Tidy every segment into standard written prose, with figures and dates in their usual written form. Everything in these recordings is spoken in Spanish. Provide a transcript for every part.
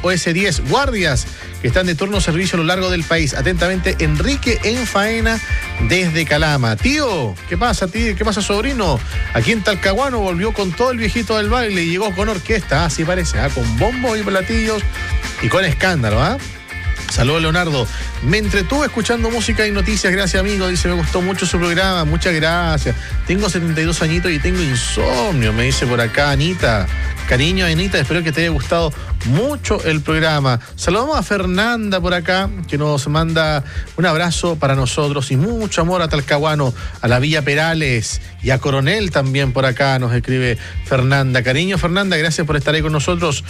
OS10, guardias que están de turno servicio a lo largo del país. Atentamente, Enrique en faena desde Calama. Tío, ¿qué pasa, tío? ¿Qué pasa, sobrino? Aquí en Talcahuano volvió con todo el viejito del baile y llegó con orquesta, así parece, con bombos y platillos y con escándalo, Saludos, Leonardo. Me entretuve escuchando música y noticias. Gracias, amigo. Dice, me gustó mucho su programa. Muchas gracias. Tengo 72 añitos y tengo insomnio, me dice por acá Anita. Cariño, Anita, espero que te haya gustado mucho el programa. Saludamos a Fernanda por acá, que nos manda un abrazo para nosotros y mucho amor a Talcahuano, a la Villa Perales y a Coronel también por acá nos escribe Fernanda. Cariño, Fernanda, gracias por estar ahí con nosotros.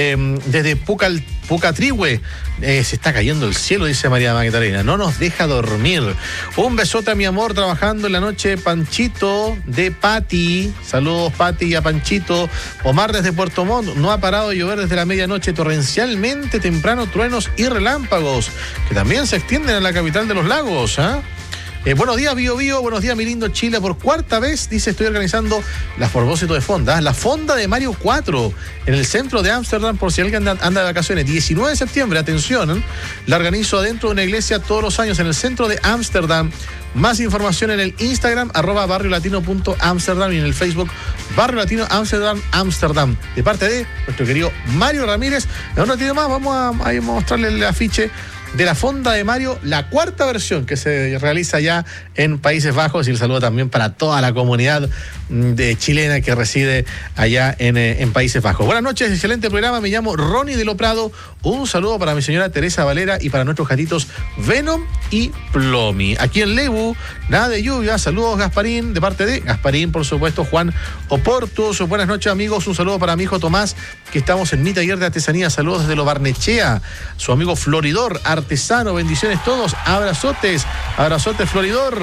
Desde Pucatrihue, se está cayendo el cielo, dice María Magdalena. No nos deja dormir. Un besote a mi amor, trabajando en la noche. Panchito de Pati. Saludos, Pati, y a Panchito. Omar desde Puerto Montt. No ha parado de llover desde la medianoche, torrencialmente temprano, truenos y relámpagos, que también se extienden a la capital de los lagos, Buenos días, Bio Bio. Buenos días, mi lindo Chile. Por cuarta vez, dice, estoy organizando a propósito de fonda, la fonda de Mario 4 en el centro de Ámsterdam, por si alguien anda de vacaciones. 19 de septiembre, atención, la organizo adentro de una iglesia todos los años en el centro de Ámsterdam. Más información en el Instagram, @barriolatino.amsterdam, y en el Facebook, Barrio Latino Amsterdam, de parte de nuestro querido Mario Ramírez. En un ratito más vamos a mostrarle el afiche de la fonda de Mario, la cuarta versión que se realiza ya en Países Bajos, y el saludo también para toda la comunidad de chilena que reside allá en Países Bajos. Buenas noches, excelente programa, me llamo Ronnie de Lo Prado, un saludo para mi señora Teresa Valera y para nuestros gatitos Venom y Plomi. Aquí en Lebu, nada de lluvia, saludos Gasparín, de parte de Gasparín, por supuesto, Juan Oportus. Buenas noches, amigos, un saludo para mi hijo Tomás, que estamos en mi taller de artesanía, saludos desde Lo Barnechea, su amigo Floridor, artesano, bendiciones todos, abrazotes Floridor.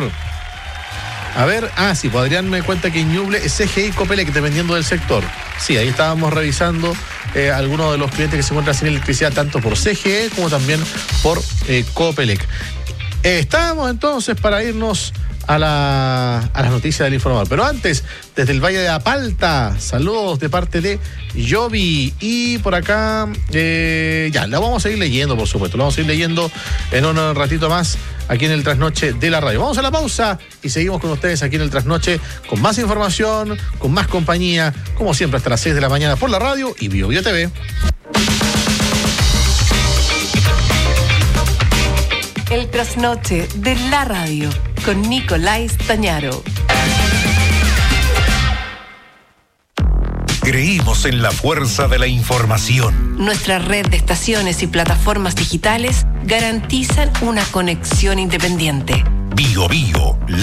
A ver, sí, Adrián me cuenta que en Ñuble es CGI Copelec, dependiendo del sector. Sí, ahí estábamos revisando algunos de los clientes que se encuentran sin electricidad, tanto por CGE como también por Copelec. Estábamos entonces para irnos a las noticias del informador. Pero antes, desde el Valle de Apalta, saludos de parte de Yobi. Y por acá, ya, la vamos a ir leyendo, por supuesto. Lo vamos a ir leyendo en un ratito más aquí en el Trasnoche de la Radio. Vamos a la pausa y seguimos con ustedes aquí en el Trasnoche con más información, con más compañía, como siempre hasta las 6 de la mañana por la radio y Bio Bio TV. El Trasnoche de la Radio con Nicolás Tañaro. Creímos en la fuerza de la información. Nuestra red de estaciones y plataformas digitales garantizan una conexión independiente. Bio Bio,